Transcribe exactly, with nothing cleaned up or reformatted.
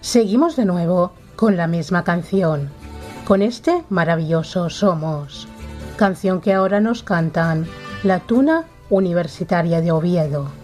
Seguimos de nuevo con la misma canción, con este maravilloso Somos, canción que ahora nos cantan la Tuna Universitaria de Oviedo.